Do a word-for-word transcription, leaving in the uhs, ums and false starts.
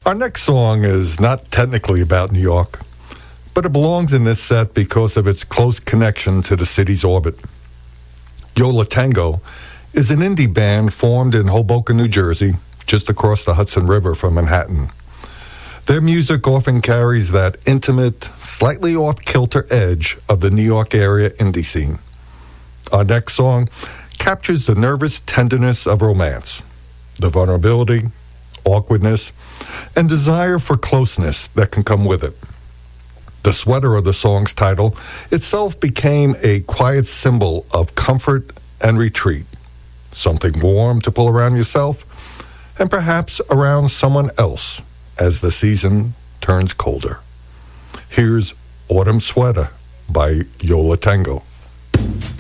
Our next song is not technically about New York, but it belongs in this set because of its close connection to the city's orbit. Yo La Tengo is an indie band formed in Hoboken, New Jersey, just across the Hudson River from Manhattan. Their music often carries that intimate, slightly off-kilter edge of the New York area indie scene. Our next song captures the nervous tenderness of romance, the vulnerability, awkwardness, and desire for closeness that can come with it. The sweater of the song's title itself became a quiet symbol of comfort and retreat, something warm to pull around yourself and perhaps around someone else as the season turns colder. Here's Autumn Sweater by Yo La Tengo.